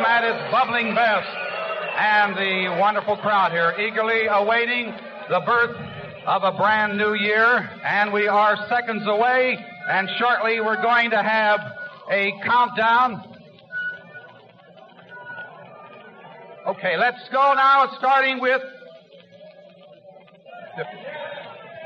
Stadium at its bubbling best. And the wonderful crowd here eagerly awaiting the birth of a brand new year. And we are seconds away, and shortly we're going to have a countdown. Okay, let's go now, starting with